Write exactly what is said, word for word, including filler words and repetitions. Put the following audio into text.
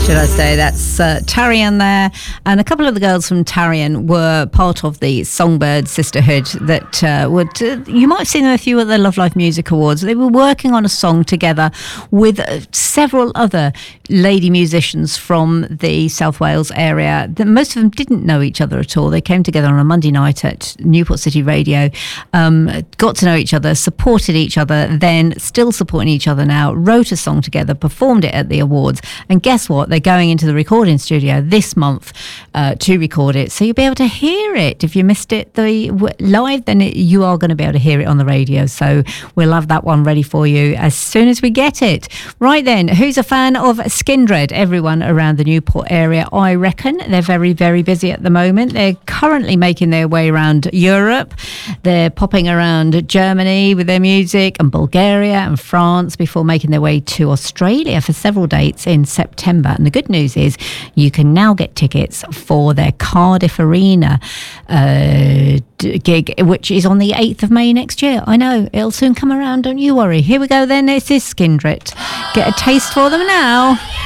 should I say. That's uh, Tarian there, and a couple of the girls from Tarian were part of the Songbird Sisterhood that uh, would, uh, you might have seen them a few at the Love Life Music Awards. They were working on a song together with uh, several other lady musicians from the South Wales area. The, most of them didn't know each other at all. They came together on a Monday night at Newport City Radio, um, got to know each other, supported each other, then still supporting each other now, wrote a song together, performed it at the awards, and guess what? They're going into the recording studio this month uh, to record it, so you'll be able to hear it. If you missed it the w- live, then it, you are going to be able to hear it on the radio, so we'll have that one ready for you as soon as we get it. Right then, who's a fan of Skindred? Everyone around the Newport area, I reckon. They're very, very busy at the moment. They're currently making their way around Europe. They're popping around Germany with their music, and Bulgaria and France, before making their way to Australia for several dates in September. And the good news is you can now get tickets for their Cardiff Arena uh, d- gig, which is on the eighth of May next year. I know, it'll soon come around, don't you worry. Here we go then, this is Skindred. Get a taste for them now.